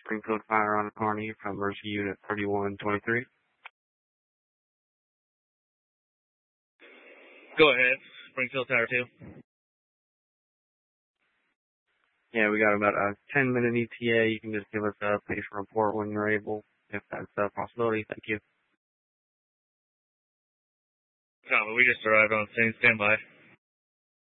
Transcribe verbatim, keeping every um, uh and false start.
Springfield Fire on Kearney from Mercy Unit thirty-one twenty-three. Go ahead. Springfield Tower two. Yeah, we got about a ten minute E T A. You can just give us a patient report when you're able, if that's a possibility. Thank you. Copy. We just arrived on scene. Stand by.